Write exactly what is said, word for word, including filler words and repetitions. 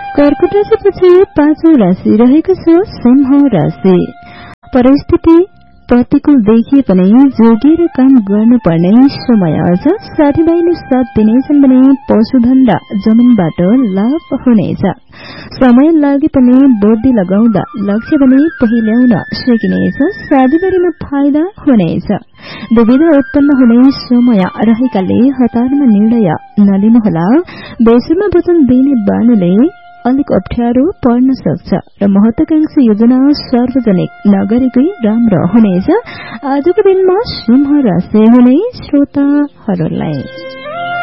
कर्कट राशिपछि पाँचौं राशि रहेको छ सिंह राशि। परिस्थिति प्रतिकूल देखिए पनि जोगिएर काम गर्नुपर्ने समय छ। साथीभाइले साथ दिनेछन् भने पशुधन र जमिनबाट लाभ हुनेछ। समय लागे पनि बुद्धि लगाउँदा लक्ष्य भने पहिल्याउन सकिनेछ। साझेदारीमा फाइदा हुनेछ। दुविधा उत्पन्न हुने समय रहेकाले हतारमा निर्णय नलिनुहोला। बेसुरमा वचन दिने बानुले अलिक अप्ठ्यारो पर्न सक्छ र महत्वाकांक्षी योजना सार्वजनिक नगरेकै राम्रो हुनेछ। आजको दिनमा सिंह राशि हुने श्रोताहरूलाई